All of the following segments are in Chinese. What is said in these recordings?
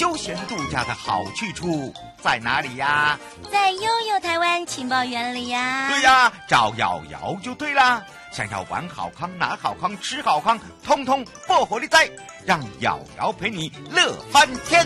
休闲度假的好去处在哪里呀？ 在悠悠台湾情报园里呀。 对呀，找瑶瑶就对啦。想要玩好康、拿好康、吃好康，通通不火力在，让瑶瑶陪你乐翻天。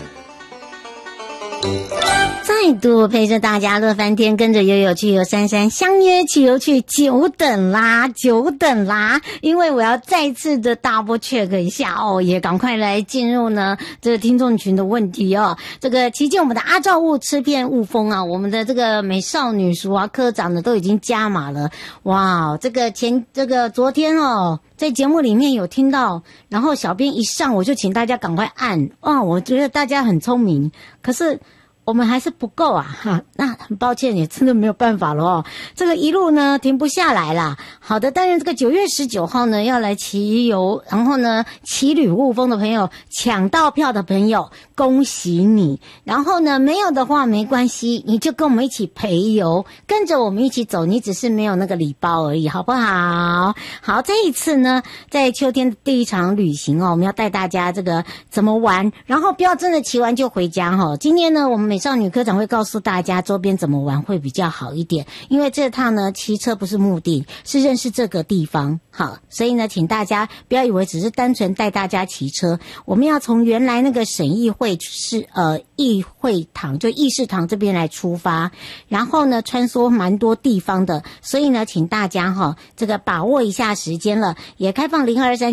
再度陪着大家乐翻天，跟着悠悠去游珊珊相约去游去，久等啦，因为我要再次的 double check 一下哦，也赶快来进入呢这个听众群的问题哦。这个期间我们的阿照雾吃遍雾峰啊，我们的这个美少女淑华科长呢都已经加码了，哇，这个昨天哦。在节目里面有听到，然后小编一上我就请大家赶快按，哇，我觉得大家很聪明，可是我们还是不够啊，哈，那很抱歉，也真的没有办法了哦。这个一路呢停不下来啦。好的，当然这个9月19号呢要来骑游，然后呢骑旅雾峰的朋友，抢到票的朋友，恭喜你。然后呢没有的话没关系，你就跟我们一起陪游，跟着我们一起走，你只是没有那个礼包而已，好不好？好，这一次呢在秋天的第一场旅行哦，我们要带大家这个怎么玩，然后不要真的骑完就回家哦。今天呢我们美少女科长会告诉大家周边怎么玩会比较好一点，因为这趟呢骑车不是目的，是认识这个地方。好，所以呢请大家不要以为只是单纯带大家骑车，我们要从原来那个省议会议会堂就议事堂这边来出发，然后呢穿梭蛮多地方的，所以呢请大家这个把握一下时间了，也开放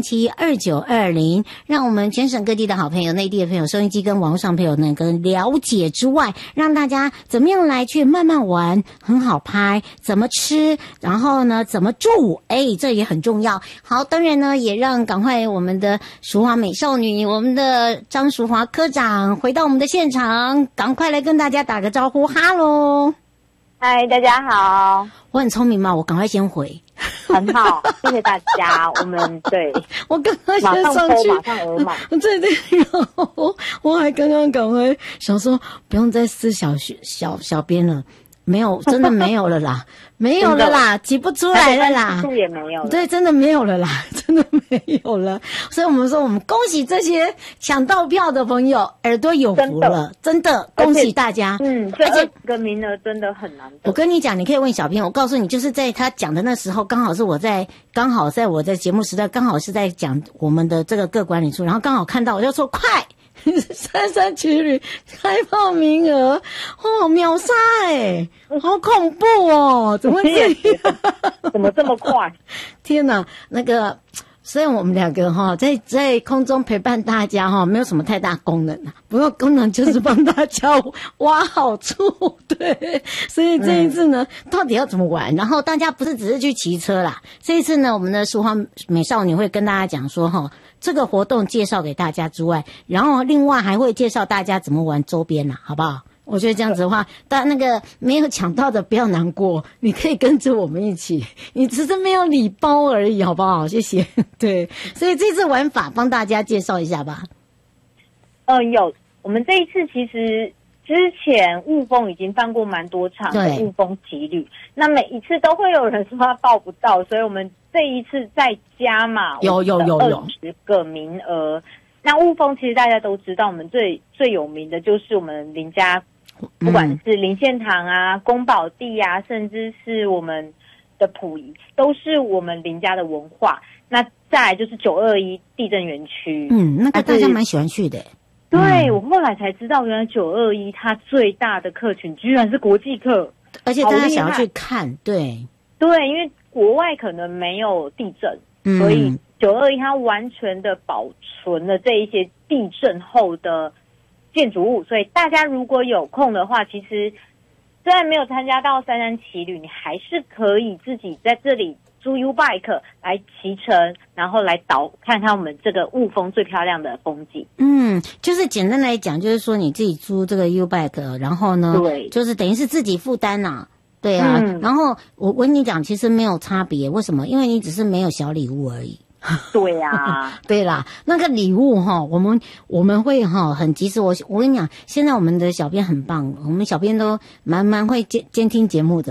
02372920，让我们全省各地的好朋友、内地的朋友、收音机跟网络上朋友能够了解之外，让大家怎么样来去慢慢玩，很好拍，怎么吃，然后呢怎么住，这也很重要。好，当然呢也让赶快我们的淑华美少女，我们的张淑华科长回到我们的现场，赶快来跟大家打个招呼，哈喽， 嗨，大家好。 我很聪明吗？我赶快先回。 很好，谢谢大家。我们对， 我刚刚先上去， 马上额满。 对，然后我还刚刚赶快想说，不用再撕小编了，没有，真的没有了啦，没有了啦，挤不出来了啦， 数也没有了， 对，真的没有了啦，真的没有了。所以我们说，我们恭喜这些抢到票的朋友，耳朵有福了，真的恭喜大家。 而且20个名额真的很难得。 我跟你讲，你可以问小编，我告诉你，就是在他讲的那时候，刚好在我在节目时代，刚好是在讲我们的这个各管理处，然后刚好看到，我就说快。珊珊骑旅开放名额秒杀好恐怖哦！怎么这样？ 怎么这么快？ 天哪，那个虽然我们两个在空中陪伴大家没有什么太大功能不过功能就是帮大家挖好处，对。所以这一次呢，到底要怎么玩？然后大家不是只是去骑车啦，这一次呢，我们的淑华美少女会跟大家讲说这个活动介绍给大家之外，然后另外还会介绍大家怎么玩周边啦，好不好？我觉得这样子的话，但那个没有抢到的不要难过，你可以跟着我们一起，你只是没有礼包而已，好不好？谢谢。对，所以这次玩法帮大家介绍一下吧。 有，我们这一次其实之前雾峰已经办过蛮多场的雾峰骑旅，那每一次都会有人说他报不到，所以我们这一次再加码有20个名额。那雾峰其实大家都知道，我们最有名的就是我们林家，不管是林献堂啊、宫保地啊，甚至是我们的溥仪，都是我们林家的文化。那再来就是921地震园区， 那个大家蛮喜欢去的。 对，我后来才知道，原来921它最大的客群居然是国际客， 而且大家想要去看，对， 因为国外可能没有地震，所以921它完全的保存了这一些地震后的建筑物，所以大家如果有空的话，其实虽然没有参加到珊珊骑旅，你还是可以自己在这里租 U-Bike 来骑乘，然后来看看我们这个雾峰最漂亮的风景。 就是简单来讲，就是说你自己租这个 U-Bike， 然后呢， 对， 就是等于是自己负担呐。对啊，然后我跟你讲，其实没有差别，为什么？因为你只是没有小礼物而已。 对啊， 对啦，那个礼物我们会很及时。我跟你讲，现在我们的小编很棒，我们小编都蛮会监听节目的。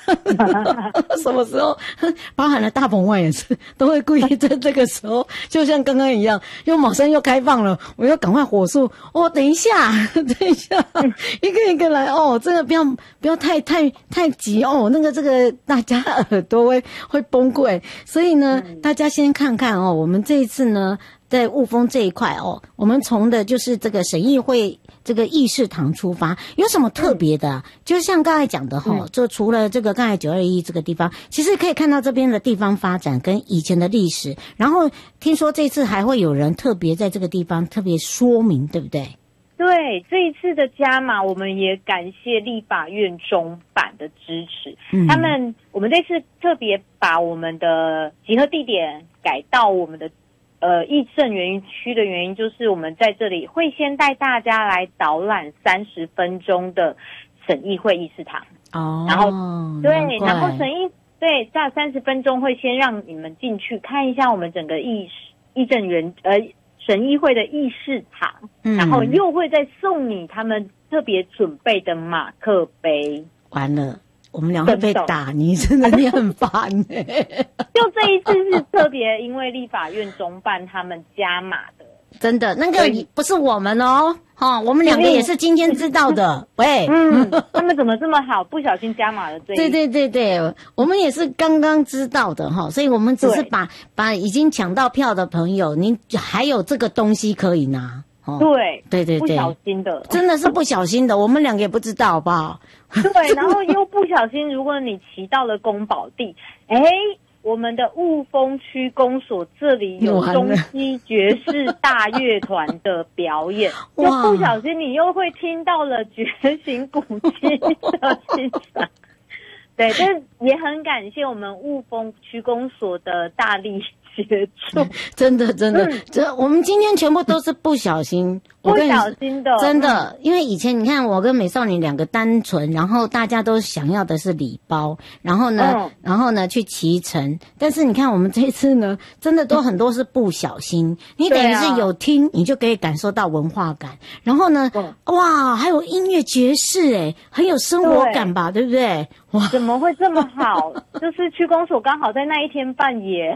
什么时候？包含了大鹏湾也是，都会故意在这个时候，就像刚刚一样，因为马上又开放了，我要赶快火速哦，等一下，一个一个来哦，这个不要太急哦，这个大家耳朵会崩溃，所以呢，大家先看看哦，我们这一次呢，在雾峰这一块哦，我们从的就是这个省议会这个议事堂出发，有什么特别的啊？就像刚才讲的哈，就除了这个刚才921这个地方，其实可以看到这边的地方发展跟以前的历史。然后听说这次还会有人特别在这个地方特别说明，对不对？ 对，这一次的加码，我们也感谢立法院中办的支持。我们这次特别把我们的集合地点改到我们的议政园区区的原因，就是我们在这里会先带大家来导览30分钟的省议会议事堂。哦，然后对，然后在30分钟会先让你们进去看一下我们整个议政园省议会的议事堂，然后又会再送你他们特别准备的马克杯。完了，我们俩会被打，你很烦欸。就这一次是特别因为立法院中办他们加码的，真的那个不是我们哦，我们两个也是今天知道的。喂，他们怎么这么好，不小心加码了这一次。对，我们也是刚刚知道的哈，所以我们只是把已经抢到票的朋友，您还有这个东西可以拿。对，不小心的，真的是不小心的，我们两个也不知道，好不好？对，然后又不小心，如果你骑到了宫保地，我们的雾峰区公所这里有中西爵士大乐团的表演，就不小心你又会听到了觉醒古迹的欣赏。对，但也很感谢我们雾峰区公所的大力协助，真的，这我们今天全部都是不小心，不小心的，真的，因为以前你看我跟美少女两个单纯，然后大家都想要的是礼包，然后呢去骑乘，但是你看我们这次呢，真的都很多是不小心，你等于是有听，你就可以感受到文化感，然后呢，哇，还有音乐爵士很有生活感吧，对不对？哇，怎么会这么好？就是区公所刚好在那一天办耶。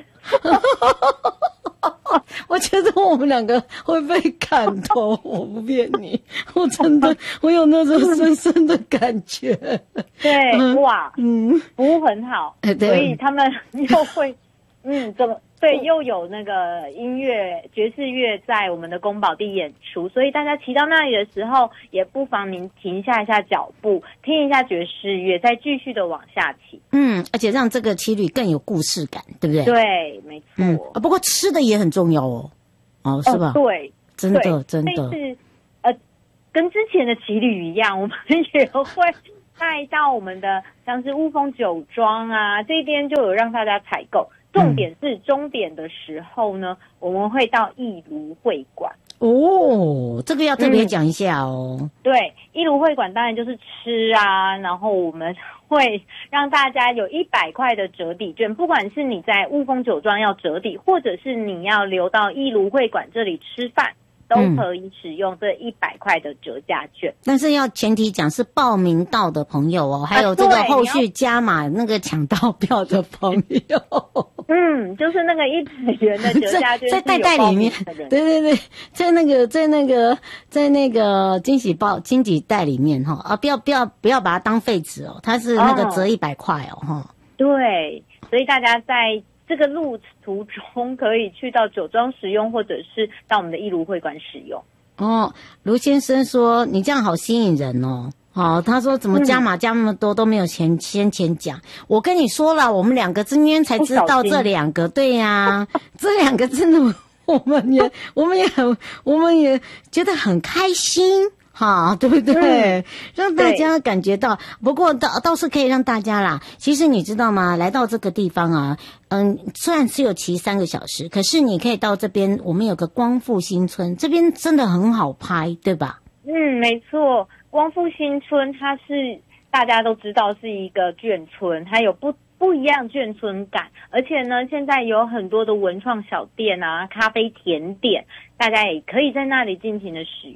我觉得我们两个会被感动，我不骗你，我真的我有那种深深的感觉。对，哇，服务很好，所以他们又会，对，又有那个音乐爵士乐在我们的宫保地演出，所以大家骑到那里的时候，也不妨您停下一下脚步，听一下爵士乐，再继续的往下骑。而且让这个骑旅更有故事感，对不对？对，没错。不过吃的也很重要哦，是吧？对，真的。这次跟之前的骑旅一样，我们也会带到我们的像是雾峰酒庄啊，这边就有让大家采购。重点是终点的时候呢，我们会到义庐会馆。这个要特别讲一下哦。对，义庐会馆当然就是吃啊，然后我们会让大家有100块的折抵券，不管是你在雾峰酒庄要折抵，或者是你要留到义庐会馆这里吃饭，都可以使用这100块的折价券。但是要前提讲是报名到的朋友哦，还有这个后续加码那个抢到票的朋友。就是那个100元的折价券在袋里面。对，在那个惊喜袋里面哈不要把它当废纸哦，它是那个折100块哦哈。对，所以大家在这个路途中可以去到酒庄使用，或者是到我们的义庐会馆使用。卢先生说你这样好吸引人哦。他说怎么加码加那么多都没有先讲。我跟你说了，我们两个今天才知道这两个，对呀，这两个真的我们也觉得很开心。对不对？让大家感觉到，不过倒是可以让大家啦。其实你知道吗？来到这个地方啊，虽然只有骑3个小时，可是你可以到这边，我们有个光复新村，这边真的很好拍，对吧？没错，光复新村它是大家都知道是一个眷村，它有不一样眷村感，而且呢，现在有很多的文创小店啊、咖啡甜点，大家也可以在那里尽情的使用。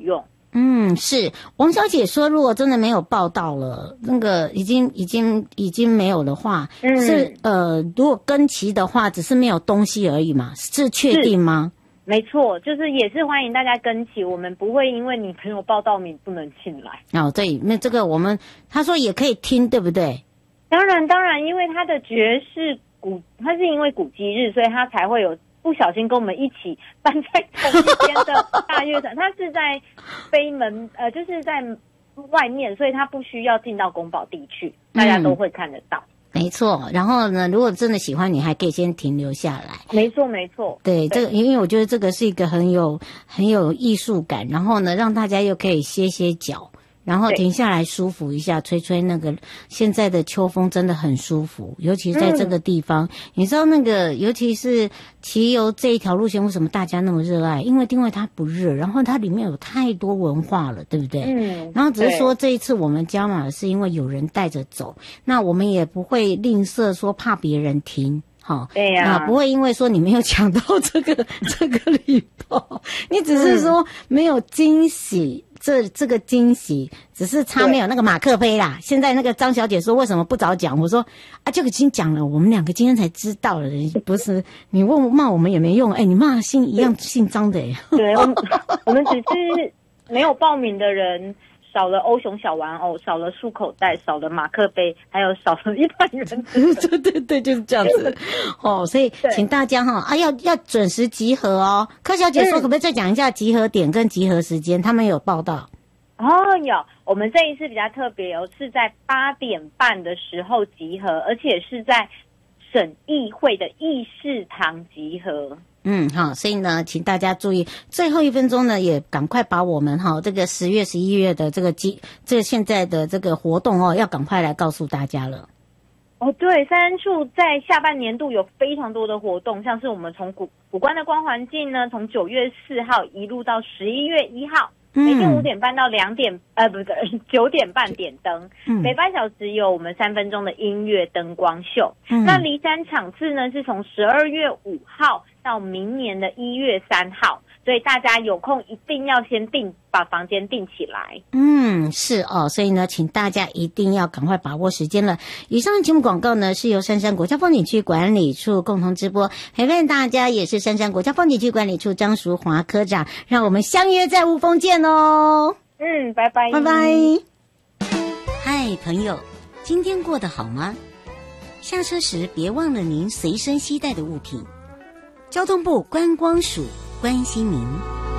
是王小姐说，如果真的没有报到了，那个已经没有的话，是如果跟齐的话，只是没有东西而已嘛，是确定吗？ 没错，就是也是欢迎大家跟齐，我们不会因为你朋友报到你不能进来。 对，那这个他说也可以听，对不对？ 当然，因为他的爵士鼓，他是因为古迹日，所以他才会有不小心跟我们一起搬在同一边的大乐团。他是在飞门，就是在外面，所以他不需要进到宫保地去，大家都会看得到。 没错，然后呢，如果真的喜欢，你还可以先停留下来。 没错。对， 这个，因为我觉得这个是一个很有艺术感，然后呢，让大家又可以歇脚。然后停下来舒服一下，吹那个现在的秋风真的很舒服，尤其在这个地方，你知道那个尤其是骑游这一条路线，为什么大家那么热爱？因为它不热，然后它里面有太多文化了，对不对？然后只是说这一次我们加码是因为有人带着走，那我们也不会吝啬说怕别人停。 对呀， 不会因为说你没有抢到这个礼包，你只是说没有惊喜，这个惊喜只是差没有那个马克杯啦。现在那个张小姐说为什么不早讲？我说这个已经讲了，我们两个今天才知道了，不是你骂我们也没用，你骂一样姓张的对，我们只是没有报名的人。少了欧熊小玩偶，少了束口袋，少了马克杯，还有少了一团圆珠。 对，就是这样子。所以请大家要准时集合哦。柯小姐说，可不可以再讲一下集合点跟集合时间？他们有报道。 有，我们这一次比较特别是在8点半的时候集合，而且是在省议会的议事堂集合。 所以呢，请大家注意，最后1分钟呢，也赶快把我们这个10月、11月的这个现在的这个活动要赶快来告诉大家了。 对，三安处在下半年度有非常多的活动，像是我们从古关的光环境呢，从9月4号一路到11月1号。每天5点半到9点半点灯，每半小时有我们3分钟的音乐灯光秀。那离山场次呢是从12月5号到明年的1月3号，所以大家有空一定要先把房间订起来。 是所以呢，请大家一定要赶快把握时间了。以上的节目广告呢，是由杉山国家风景区管理处共同直播，陪伴大家也是杉山国家风景区管理处张淑华科长，让我们相约在雾峰见哦。 拜拜， 拜拜。嗨，朋友，今天过得好吗？下车时别忘了您随身携带的物品。交通部观光署关心您。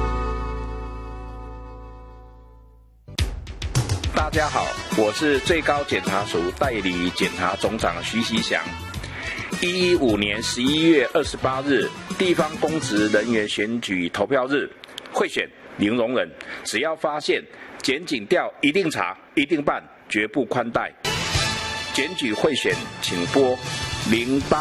大家好，我是最高检察署代理检察总长徐锡祥。115年11月28日，地方公职人员选举投票日，贿选零容忍，只要发现检警调一定查，一定办，绝不宽待。检举贿选，请拨08